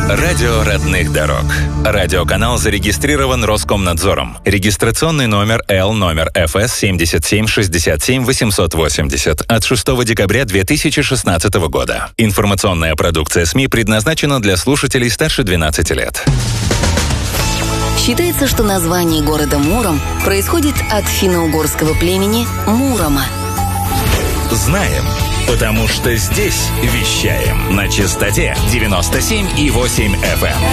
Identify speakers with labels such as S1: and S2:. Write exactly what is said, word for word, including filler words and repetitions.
S1: Радио родных дорог. Радиоканал зарегистрирован Роскомнадзором. Регистрационный номер Л номер эф эс семьдесят семь шестьдесят семь восемьсот восемьдесят от шестого декабря две тысячи шестнадцатого года. Информационная продукция СМИ предназначена для слушателей старше двенадцати лет.
S2: Считается, что название города Муром происходит от финно-угорского племени Мурома.
S1: Знаем, потому что здесь вещаем на частоте девяносто семь и восемь эф эм.